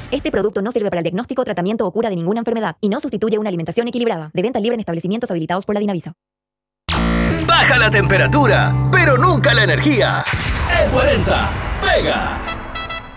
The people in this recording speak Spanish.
Este producto no sirve para el diagnóstico, tratamiento o cura de ninguna enfermedad y no sustituye una alimentación equilibrada. De venta libre en establecimientos habilitados por la Dinavisa. Baja la temperatura, pero nunca la energía. E40 pega.